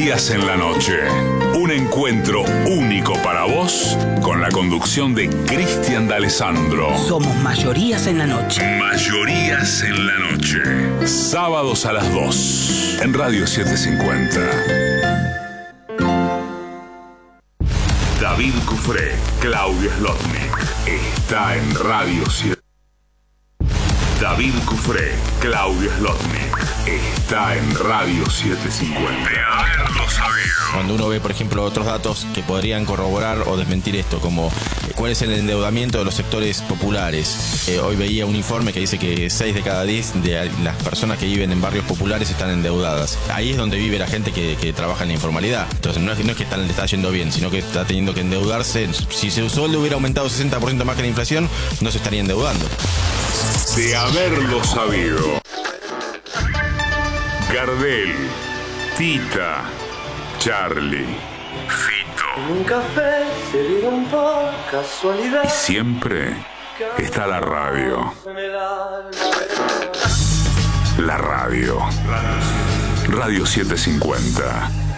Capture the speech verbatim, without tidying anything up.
Mayorías en la Noche. Un encuentro único para vos con la conducción de Cristian D'Alessandro. Somos Mayorías en la Noche. Mayorías en la Noche. Sábados a las dos en Radio setecientos cincuenta. David Cufré, Claudio Slotnick. Está en Radio siete. David Cufré, Claudio Slotnick. Está en Radio setecientos cincuenta. De haberlo sabido. Cuando uno ve, por ejemplo, otros datos que podrían corroborar o desmentir esto, como cuál es el endeudamiento de los sectores populares. Eh, hoy veía un informe que dice que seis de cada diez de las personas que viven en barrios populares están endeudadas. Ahí es donde vive la gente que, que trabaja en la informalidad. Entonces no es, no es que están, le está yendo bien, sino que está teniendo que endeudarse. Si su sueldo hubiera aumentado sesenta por ciento más que la inflación, no se estaría endeudando. De haberlo sabido. Gardel, Tita, Charlie, Fito. En un café se vieron por casualidad. Y siempre está la radio. La radio. Radio setecientos cincuenta.